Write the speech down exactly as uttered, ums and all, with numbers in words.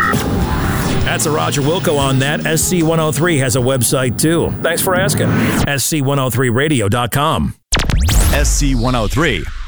That's a Roger Wilco on that. S C one oh three has a website, too. Thanks for asking. S C one oh three radio dot com. S C one oh three